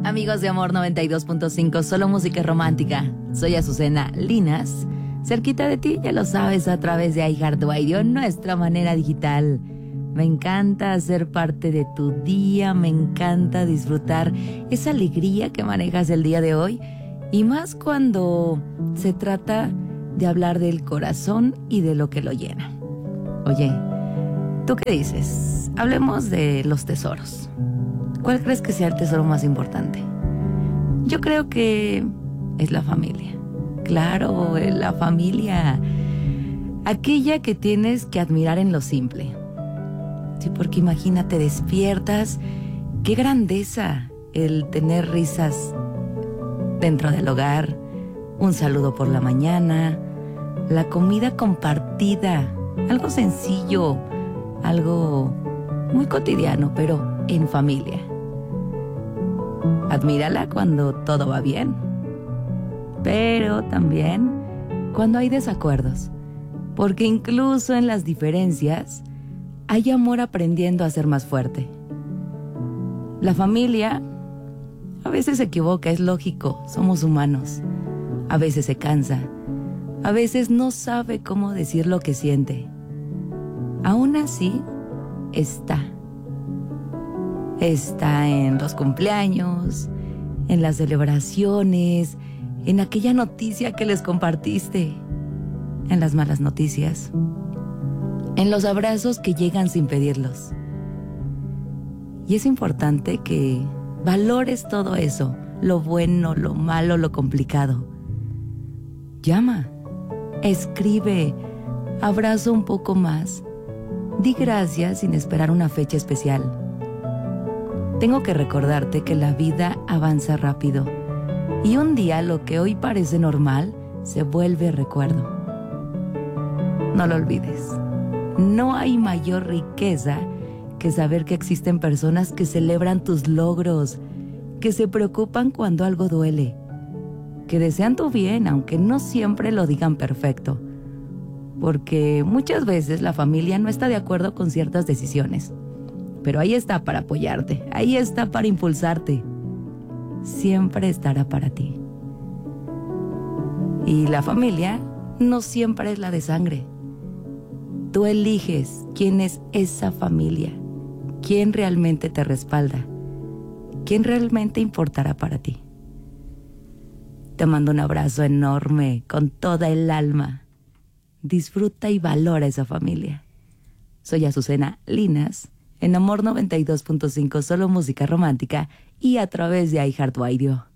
Amigos de Amor 92.5, solo música romántica. Soy Azucena Linas, cerquita de ti, ya lo sabes, a través de iHeartRadio, nuestra manera digital. Me encanta ser parte de tu día, me encanta disfrutar esa alegría que manejas el día de hoy, y más cuando se trata de hablar del corazón y de lo que lo llena. Oye, ¿tú qué dices? Hablemos de los tesoros. ¿Cuál crees que sea el tesoro más importante? Yo creo que es la familia. Claro, la familia. Aquella que tienes que admirar en lo simple. Sí, porque imagínate, despiertas. Qué grandeza el tener risas dentro del hogar, un saludo por la mañana, la comida compartida, algo sencillo, algo muy cotidiano, pero en familia. Admírala cuando todo va bien, pero también cuando hay desacuerdos, porque incluso en las diferencias hay amor aprendiendo a ser más fuerte. La familia a veces se equivoca, es lógico, somos humanos. A veces se cansa, a veces no sabe cómo decir lo que siente. Aún así, está en los cumpleaños, en las celebraciones, en aquella noticia que les compartiste, en las malas noticias, en los abrazos que llegan sin pedirlos. Y es importante que valores todo eso, lo bueno, lo malo, lo complicado. Llama, escribe, abraza un poco más, di gracias sin esperar una fecha especial. Tengo que recordarte que la vida avanza rápido y un día lo que hoy parece normal se vuelve recuerdo. No lo olvides. No hay mayor riqueza que saber que existen personas que celebran tus logros, que se preocupan cuando algo duele, que desean tu bien, aunque no siempre lo digan perfecto, porque muchas veces la familia no está de acuerdo con ciertas decisiones. Pero ahí está para apoyarte, ahí está para impulsarte. Siempre estará para ti. Y la familia no siempre es la de sangre. Tú eliges quién es esa familia, quién realmente te respalda, quién realmente importará para ti. Te mando un abrazo enorme con toda el alma. Disfruta y valora esa familia. Soy Azucena Linas, en Amor 92.5, solo música romántica y a través de iHeartRadio.